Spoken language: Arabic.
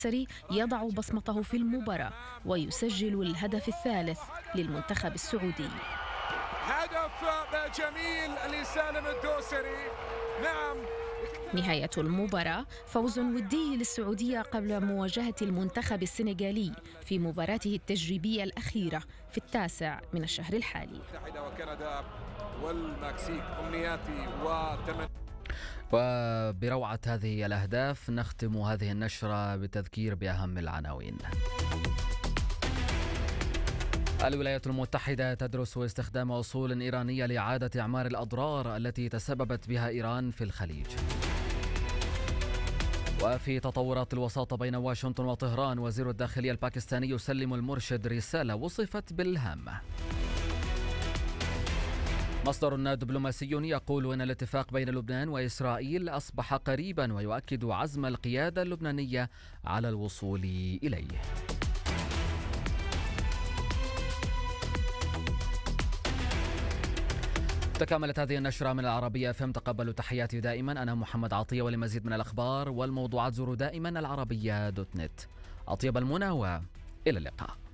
يضع بصمته في المباراة ويسجل الهدف الثالث للمنتخب السعودي. هدف جميل لسالم الدوسري. نعم. نهاية المباراة فوز ودي للسعودية قبل مواجهة المنتخب السنغالي في مباراته التجريبية الأخيرة في 9 من الشهر الحالي. وكندا والمكسيك أمنياتي وبروعة هذه الأهداف نختم هذه النشرة بالتذكير بأهم العناوين. الولايات المتحدة تدرس استخدام أصول إيرانية لإعادة إعمار الأضرار التي تسببت بها إيران في الخليج. وفي تطورات الوساطة بين واشنطن وطهران، وزير الداخلية الباكستاني يسلم المرشد رسالة وصفت بالهامة. مصدر دبلوماسي يقول إن الاتفاق بين لبنان وإسرائيل أصبح قريبا ويؤكد عزم القيادة اللبنانية على الوصول إليه. تكملت هذه النشرة من العربية FM. تقبلوا تحياتي دائما، أنا محمد عطية، ولمزيد من الأخبار والموضوعات زوروا دائما العربية.net. أطيب المنى وإلى اللقاء.